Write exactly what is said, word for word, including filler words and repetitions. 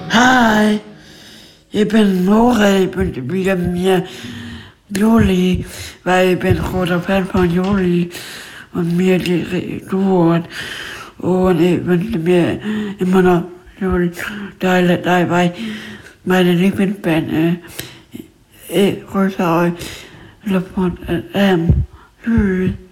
Hi, ich bin Nora, ich bin wieder mir Juli, weil ich bin großer Fan von Juli und mir die Duo und ich wünsche mir immer noch Juli Teile dabei, meine Lieblingsband ist. Ich grüße euch, Le Pont M. Tschüss.